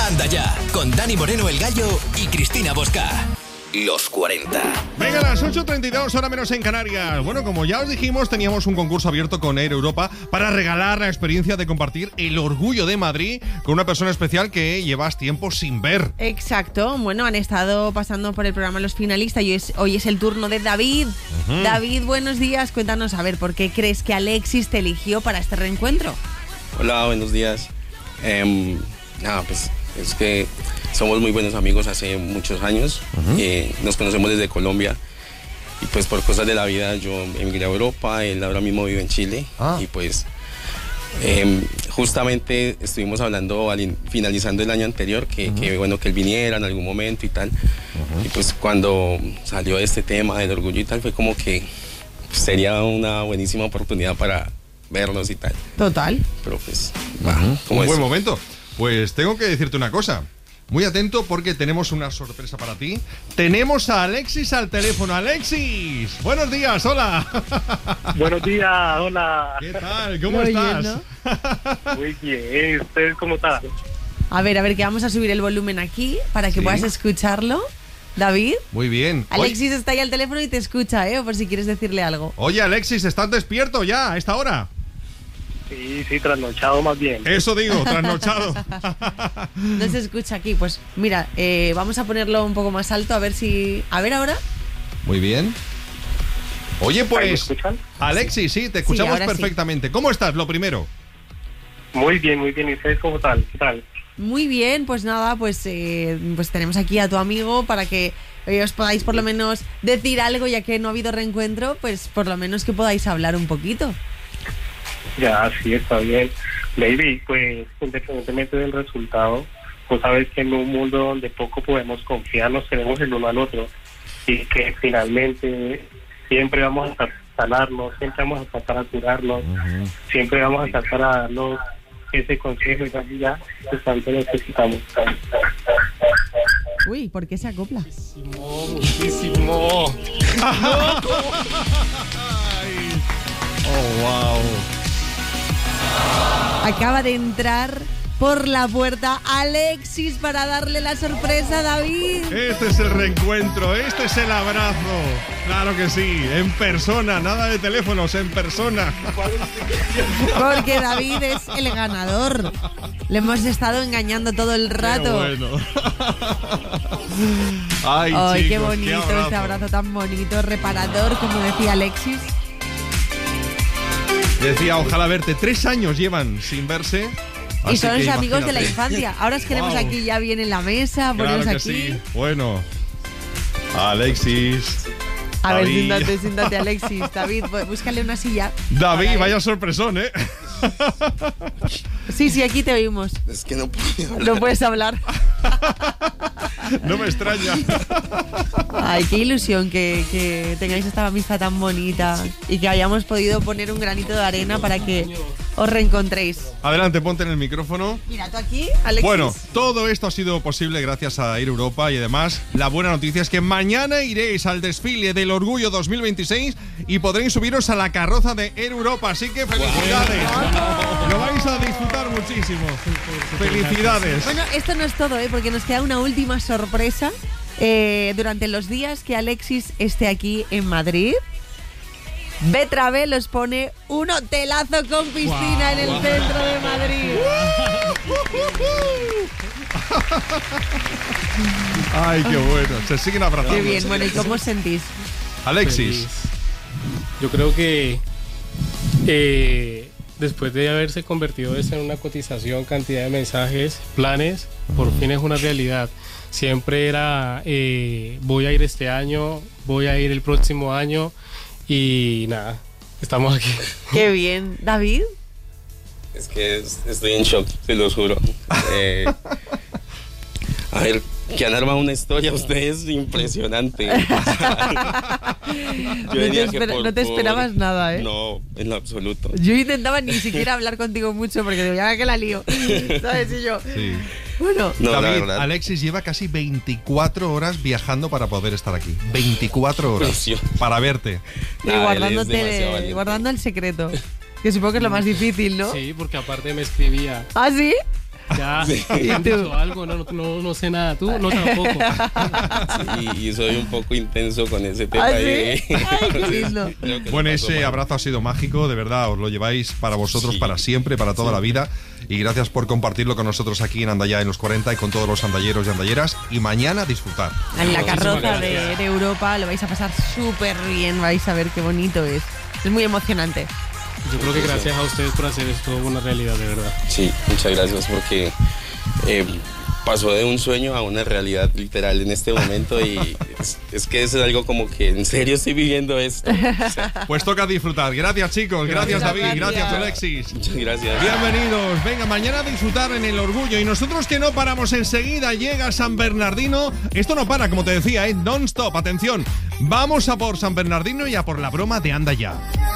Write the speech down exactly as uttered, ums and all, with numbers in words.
Anda ya, con Dani Moreno el Gallo y Cristina Bosca. Los cuarenta. Venga, a las ocho treinta y dos, hora menos en Canarias. Bueno, como ya os dijimos, teníamos un concurso abierto con Air Europa para regalar la experiencia de compartir el orgullo de Madrid con una persona especial que llevas tiempo sin ver. Exacto. Bueno, han estado pasando por el programa los finalistas y hoy es, hoy es el turno de David. Uh-huh. David, buenos días. Cuéntanos, a ver, ¿por qué crees que Alexis te eligió para este reencuentro? Hola, buenos días. Eh, nada, pues es que somos muy buenos amigos hace muchos años. Uh-huh. eh, nos conocemos desde Colombia y pues por cosas de la vida yo emigré a Europa, él ahora mismo vive en Chile. Ah. Y pues eh, justamente estuvimos hablando al in, finalizando el año anterior que, uh-huh. que bueno que él viniera en algún momento y tal. Uh-huh. Y pues cuando salió este tema del orgullo y tal fue como que pues, sería una buenísima oportunidad para vernos y tal. Total. Pero pues uh-huh. va, como un buen momento. Pues tengo que decirte una cosa. Muy atento porque tenemos una sorpresa para ti. Tenemos a Alexis al teléfono. Alexis, buenos días, hola. Buenos días, hola. ¿Qué tal? ¿Cómo Muy estás? bien, ¿no? Muy bien, ¿ustedes cómo están? A ver, a ver, que vamos a subir el volumen aquí para que ¿Sí? puedas escucharlo. David. Muy bien. Alexis Oye. está ahí al teléfono y te escucha, ¿eh? Por si quieres decirle algo. Oye, Alexis, ¿estás despierto ya a esta hora? Sí, sí, trasnochado más bien. Eso digo, trasnochado. No se escucha aquí. Pues mira, eh, vamos a ponerlo un poco más alto a ver si... A ver ahora. Muy bien. Oye, pues... ¿Me escuchan? Alexis, sí, te escuchamos sí, perfectamente. Sí. ¿Cómo estás, lo primero? Muy bien, muy bien. ¿Y ustedes cómo tal? ¿Qué tal? Muy bien, pues nada, pues, eh, pues tenemos aquí a tu amigo para que eh, os podáis por lo menos decir algo, ya que no ha habido reencuentro, pues por lo menos que podáis hablar un poquito. Ya, sí, está bien. Baby, pues independientemente del resultado, pues sabes que en un mundo donde poco podemos confiar, nos tenemos el uno al otro y que finalmente siempre vamos a sanarnos, siempre vamos a tratar de curarnos, uh-huh. siempre vamos a tratar a darnos ese consejo y ya que tanto necesitamos. Uy, ¿por qué se acopla? Muchísimo, muchísimo. Oh, wow. Acaba de entrar por la puerta Alexis para darle la sorpresa a David. Este es el reencuentro, este es el abrazo. Claro que sí, en persona, nada de teléfonos, en persona. Porque David es el ganador. Le hemos estado engañando todo el rato. Qué bueno. Ay, Ay, chicos, qué bonito, qué abrazo. este abrazo tan bonito, reparador, como decía Alexis. Decía, ojalá verte. Tres años llevan sin verse. Y son que amigos imagínate. de la infancia. Ahora os queremos Wow. aquí ya bien en la mesa, ponemos Claro que aquí. sí. Bueno, Alexis. A David. ver, siéntate, siéntate, Alexis. David, búscale una silla. David, vaya sorpresón, ¿eh? Sí, sí, aquí te oímos. Es que no puedo hablar. No puedes hablar. No me extraña. Ay, qué ilusión que, que tengáis esta amistad tan bonita y que hayamos podido poner un granito de arena para que os reencontréis. Adelante, ponte en el micrófono. Mira, tú aquí, Alexis. Bueno, todo esto ha sido posible gracias a Air Europa y además la buena noticia es que mañana iréis al desfile del Orgullo dos mil veintiséis y podréis subiros a la carroza de Air Europa, así que felicidades. Wow. Lo vais a disfrutar muchísimo. Felicidades. Bueno, esto no es todo, ¿eh? Porque nos queda una última sorpresa. Eh, durante los días que Alexis esté aquí en Madrid, Betravel os pone un hotelazo con piscina wow, en el wow. centro de Madrid. Ay, qué bueno. Se siguen abrazando. Qué bien. Bueno, ¿y cómo os sentís? Alexis. Feliz. Yo creo que eh, después de haberse convertido esto en una cotización, cantidad de mensajes, planes, por fin es una realidad. Siempre era, eh, voy a ir este año, voy a ir el próximo año y nada, estamos aquí. Qué bien. ¿David? Es que estoy en shock, te lo juro. Eh, a ver, que han armado una historia ustedes impresionante. O sea, no, te espera, por, no te esperabas por, nada, ¿eh? No, en lo absoluto. Yo intentaba ni siquiera hablar contigo mucho porque digo, ya que la lío. ¿Sabes? Y yo... Sí. Bueno, no, David, Alexis lleva casi veinticuatro horas viajando para poder estar aquí. veinticuatro horas Presión. Para verte. Y nah, guardándote, guardando el secreto. Que supongo que es lo más difícil, ¿no? Sí, porque aparte me escribía. ¿Ah, sí? Ya, Sí. ¿han dicho algo? No, no, no, no sé nada. ¿Tú? No, tampoco. Sí, y soy un poco intenso con ese tema. ¿Ah, sí? y- Ay, qué lindo. Creo que Bueno, se pasó ese mal. abrazo ha sido mágico, de verdad, os lo lleváis para vosotros, Sí. para siempre, para toda la vida. Y gracias por compartirlo con nosotros aquí en Andaya en los cuarenta y con todos los andalleros y andalleras. Y mañana disfrutar. En la Muchísimas carroza de, gracias. de Europa lo vais a pasar súper bien, vais a ver qué bonito es. Es muy emocionante. Yo creo que gracias a ustedes por hacer esto una realidad, de verdad. Sí, muchas gracias porque eh, pasó de un sueño a una realidad literal en este momento y es, es que eso es algo como que en serio estoy viviendo esto. O sea, Pues toca disfrutar. Gracias, chicos. Gracias, Gracias, David. Gracias, gracias. Alexis. muchas gracias. Bienvenidos. Venga, mañana a disfrutar en el orgullo. Y nosotros que no paramos enseguida, llega San Bernardino. Esto no para, como te decía, ¿eh? Non-stop. Atención. Vamos a por San Bernardino y a por la broma de Anda Ya.